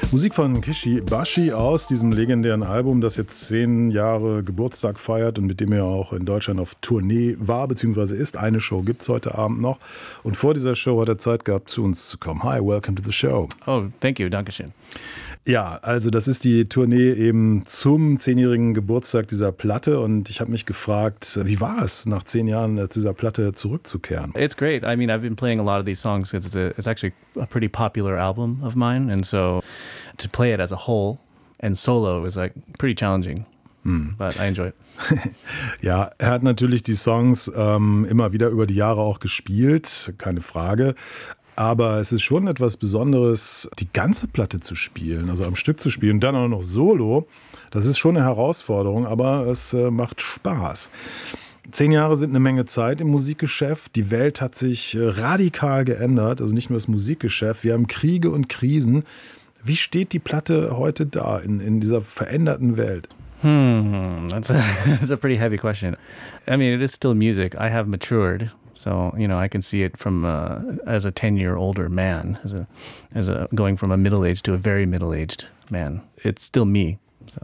Musik von Kishi Bashi aus diesem legendären Album, das jetzt 10 Jahre Geburtstag feiert und mit dem er auch in Deutschland auf Tournee war, beziehungsweise ist. Eine Show gibt es heute Abend noch. Und vor dieser Show hat er Zeit gehabt, zu uns zu kommen. Hi, welcome to the show. Oh, thank you, Dankeschön. Ja, also das ist die Tournee eben zum 10-jährigen Geburtstag dieser Platte und ich habe mich gefragt, wie war es, nach 10 Jahren zu dieser Platte zurückzukehren? It's great. I mean, I've been playing a lot of these songs because it's actually a pretty popular album of mine, and so to play it as a whole and solo is like pretty challenging. But I enjoy it. Ja, er hat natürlich die Songs immer wieder über die Jahre auch gespielt, keine Frage. Aber es ist schon etwas Besonderes, die ganze Platte zu spielen, also am Stück zu spielen, dann auch noch solo. Das ist schon eine Herausforderung, aber es macht Spaß. 10 Jahre sind eine Menge Zeit im Musikgeschäft. Die Welt hat sich radikal geändert, also nicht nur das Musikgeschäft. Wir haben Kriege und Krisen. Wie steht die Platte heute da in dieser veränderten Welt? That's a pretty heavy question. I mean, it is still music. I have matured. So, you know, I can see it from as a 10-year older man, as a going from a middle-aged to a very middle-aged man. It's still me. So.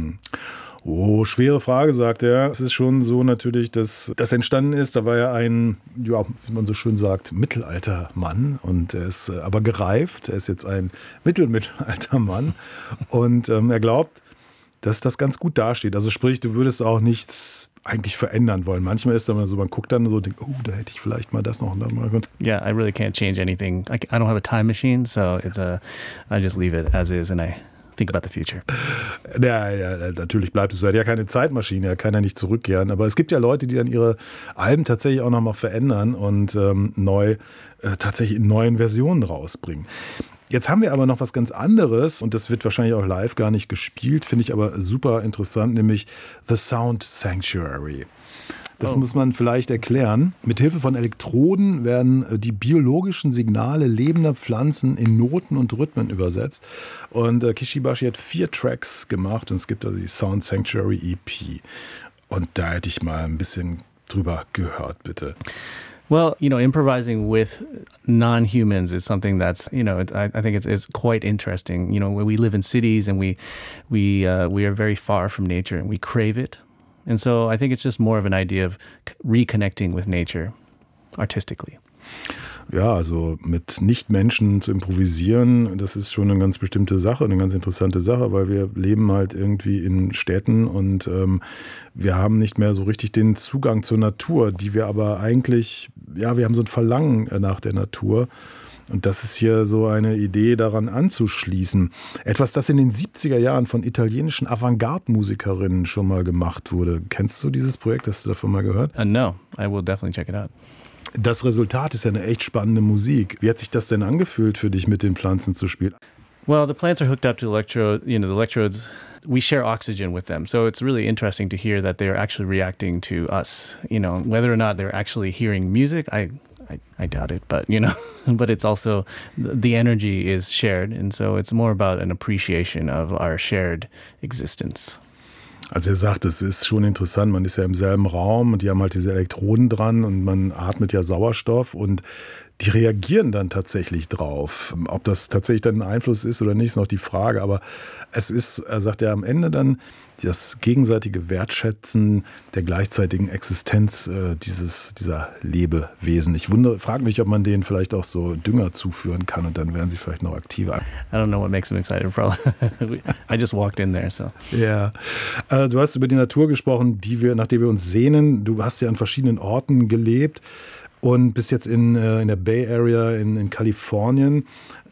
Oh, schwere Frage, sagt er. Es ist schon so natürlich, dass das entstanden ist. Da war er ein, ja, wie man so schön sagt, Mittelaltermann. Und er ist aber gereift. Er ist jetzt ein Mittelaltermann. Und er glaubt, dass das ganz gut dasteht. Also sprich, du würdest auch nichts eigentlich verändern wollen. Manchmal ist es dann so, man guckt dann so und denkt, oh, da hätte ich vielleicht mal das noch und dann mal. Yeah, I really can't change anything. I don't have a time machine, so I just leave it as is and I think about the future. Ja, natürlich bleibt es so. Er hat ja keine Zeitmaschine, er kann ja nicht zurückkehren. Aber es gibt ja Leute, die dann ihre Alben tatsächlich auch nochmal verändern und tatsächlich in neuen Versionen rausbringen. Jetzt haben wir aber noch was ganz anderes und das wird wahrscheinlich auch live gar nicht gespielt, finde ich aber super interessant, nämlich The Sound Sanctuary. Das muss man vielleicht erklären. Mit Hilfe von Elektroden werden die biologischen Signale lebender Pflanzen in Noten und Rhythmen übersetzt. Und Kishi Bashi hat 4 Tracks gemacht und es gibt also die Sound Sanctuary EP. Und da hätte ich mal ein bisschen drüber gehört, bitte. Well, you know, improvising with non-humans is something that's, you know, I think it's quite interesting. You know, we live in cities and we are very far from nature and we crave it. And so I think it's just more of an idea of reconnecting with nature artistically. Ja, also mit Nichtmenschen zu improvisieren, das ist schon eine ganz bestimmte Sache, eine ganz interessante Sache, weil wir leben halt irgendwie in Städten und wir haben nicht mehr so richtig den Zugang zur Natur, die wir aber eigentlich, ja, wir haben so ein Verlangen nach der Natur. Und das ist hier so eine Idee, daran anzuschließen. Etwas, das in den 70er Jahren von italienischen Avantgarde-Musikerinnen schon mal gemacht wurde. Kennst du dieses Projekt? Hast du davon mal gehört? No, I will definitely check it out. Das Resultat ist ja eine echt spannende Musik. Wie hat sich das denn angefühlt für dich, mit den Pflanzen zu spielen? Well, the plants are hooked up to the electrodes. We share oxygen with them. So it's really interesting to hear that they're actually reacting to us. You know, whether or not they're actually hearing music, I doubt it, but you know, but it's also the energy is shared. And so it's more about an appreciation of our shared existence. Also er sagt, es ist schon interessant, man ist ja im selben Raum und die haben halt diese Elektroden dran und man atmet ja Sauerstoff und die reagieren dann tatsächlich drauf. Ob das tatsächlich dann ein Einfluss ist oder nicht, ist noch die Frage. Aber es ist, er sagt ja am Ende dann, das gegenseitige Wertschätzen der gleichzeitigen Existenz dieser Lebewesen. Ich frage mich, ob man denen vielleicht auch so Dünger zuführen kann und dann werden sie vielleicht noch aktiver. I don't know what makes them excited, probably. I just walked in there, so. Ja, du hast über die Natur gesprochen, nach der wir uns sehnen. Du hast ja an verschiedenen Orten gelebt und bist jetzt in der Bay Area in Kalifornien.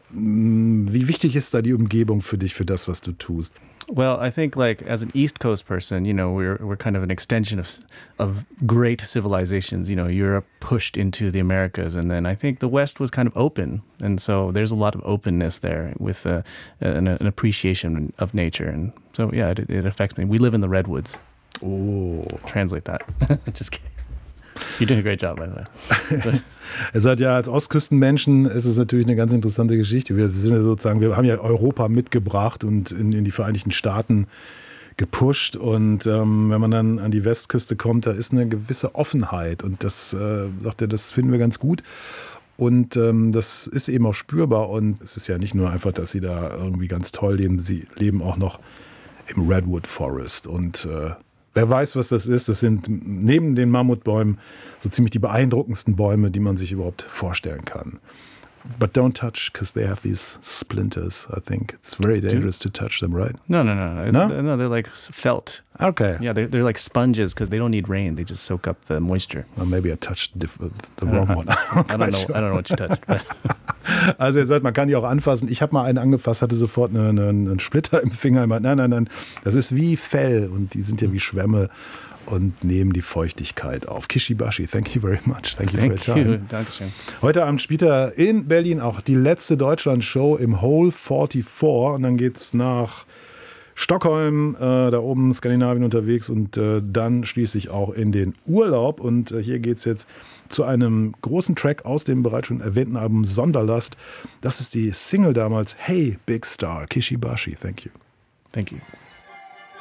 Wie wichtig ist da die Umgebung für dich, für das, was du tust? Well, I think like as an East Coast person, you know, we're kind of an extension of great civilizations. You know, Europe pushed into the Americas, and then I think the West was kind of open, and so there's a lot of openness there with an appreciation of nature, and so yeah, it affects me. We live in the redwoods. Oh, translate that. Just kidding. You're doing a great job, by the way. So. Er sagt ja, als Ostküstenmenschen ist es natürlich eine ganz interessante Geschichte. Wir haben ja Europa mitgebracht und in die Vereinigten Staaten gepusht. Und wenn man dann an die Westküste kommt, da ist eine gewisse Offenheit. Und das, sagt er, das finden wir ganz gut. Und das ist eben auch spürbar. Und es ist ja nicht nur einfach, dass sie da irgendwie ganz toll leben. Sie leben auch noch im Redwood Forest. Und wer weiß, was das ist. Das sind neben den Mammutbäumen so ziemlich die beeindruckendsten Bäume, die man sich überhaupt vorstellen kann. But don't touch, because they have these splinters. I think it's very dangerous to touch them, right? No. No? No, they're like felt. Okay. Yeah, they're like sponges because they don't need rain. They just soak up the moisture. Well, maybe I touched the wrong one. I don't know what you touched. But. Also ihr sagt, man kann die auch anfassen. Ich habe mal einen angefasst, hatte sofort einen Splitter im Finger. Ich meinte, nein, das ist wie Fell und die sind ja wie Schwämme und nehmen die Feuchtigkeit auf. Kishibashi, thank you very much. Thank you for your time. Dankeschön. Heute Abend spielt er in Berlin auch die letzte Deutschland-Show im Hole 44 und dann geht's nach Stockholm, da oben Skandinavien unterwegs und dann schließlich auch in den Urlaub. Und hier geht's jetzt zu einem großen Track aus dem bereits schon erwähnten Album Sonderlast. Das ist die Single damals, Hey Big Star, Kishibashi, thank you. Thank you.